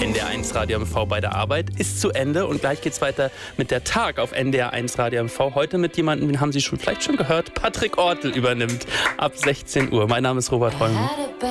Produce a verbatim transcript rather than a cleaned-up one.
N D R eins Radio M V bei der Arbeit ist zu Ende und gleich geht's weiter mit der Tag auf N D R eins Radio M V. Heute mit jemandem, den haben Sie schon vielleicht schon gehört, Patrick Ortel übernimmt ab sechzehn Uhr. Mein Name ist Robert Holm.